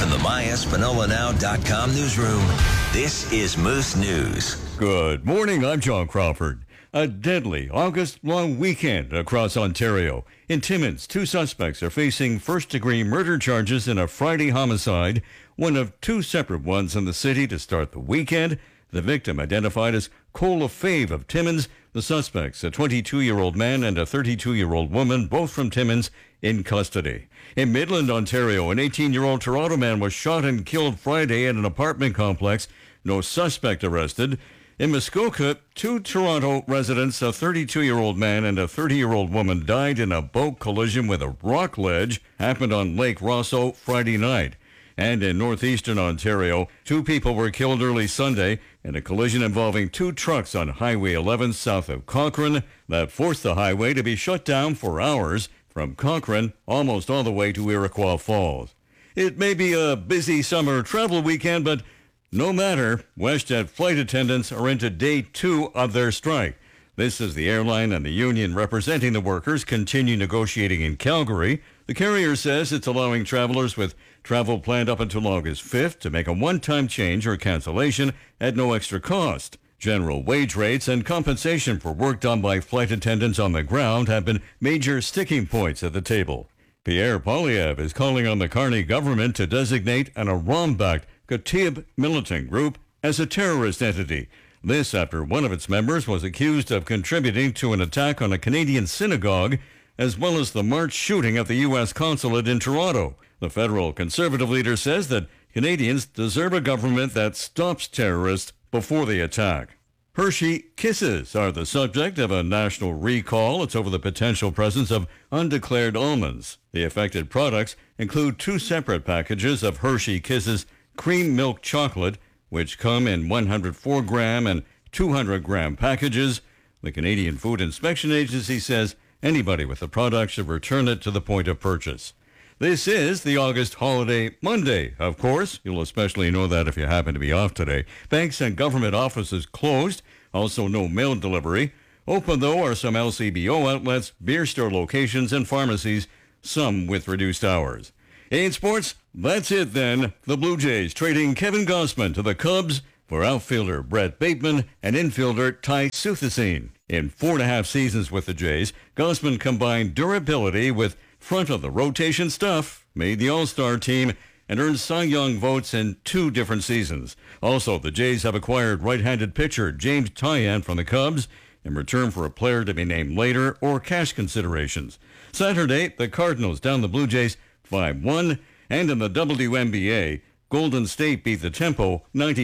from the MyEspanolaNow.com newsroom, this is Moose News. Good morning, I'm John Crawford. A deadly August long weekend across Ontario. In Timmins, 2 suspects are facing first-degree murder charges in a Friday homicide, one of 2 separate ones in the city to start the weekend. The victim identified as Cole Lefebvre of Timmins. The suspects, a 22-year-old man and a 32-year-old woman, both from Timmins, in custody. In Midland, Ontario, an 18-year-old Toronto man was shot and killed Friday at an apartment complex. No suspect arrested. In Muskoka, 2 Toronto residents, a 32-year-old man and a 30-year-old woman, died in a boat collision with a rock ledge. Happened on Lake Rosso Friday night. And in northeastern Ontario, 2 people were killed early Sunday in a collision involving 2 trucks on Highway 11 south of Cochrane that forced the highway to be shut down for hours from Cochrane almost all the way to Iroquois Falls. It may be a busy summer travel weekend, but no matter, WestJet flight attendants are into day 2 of their strike. This is the airline and the union representing the workers continue negotiating in Calgary. The carrier says it's allowing travelers with travel planned up until August 5th to make a one-time change or cancellation at no extra cost. General wage rates and compensation for work done by flight attendants on the ground have been major sticking points at the table. Pierre Poilievre is calling on the Carney government to designate an Iran-backed Kataib militant group as a terrorist entity. This after one of its members was accused of contributing to an attack on a Canadian synagogue, as well as the March shooting at the U.S. consulate in Toronto. The federal conservative leader says that Canadians deserve a government that stops terrorists before they attack. Hershey Kisses are the subject of a national recall. It's over the potential presence of undeclared almonds. The affected products include 2 separate packages of Hershey Kisses cream milk chocolate, which come in 104-gram and 200-gram packages. The Canadian Food Inspection Agency says anybody with the product should return it to the point of purchase. This is the August holiday Monday, of course. You'll especially know that if you happen to be off today. Banks and government offices closed. Also no mail delivery. Open, though, are some LCBO outlets, beer store locations, and pharmacies, some with reduced hours. In sports, that's it then. The Blue Jays trading Kevin Gausman to the Cubs for outfielder Brett Bateman and infielder Ty Suthasine. In 4.5 seasons with the Jays, Gausman combined durability with front-of-the-rotation stuff, made the All-Star team, and earned Cy Young votes in 2 different seasons. Also, the Jays have acquired right-handed pitcher James Tyan from the Cubs in return for a player to be named later or cash considerations. Saturday, the Cardinals down the Blue Jays 5-1, and in the WNBA, Golden State beat the Tempo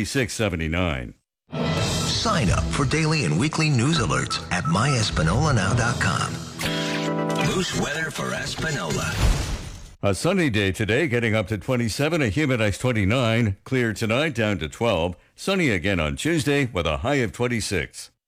96-79. Sign up for daily and weekly news alerts at MyEspanolaNow.com. Moose weather for Espanola. A sunny day today, getting up to 27, a humid high 29. Clear tonight, down to 12. Sunny again on Tuesday with a high of 26.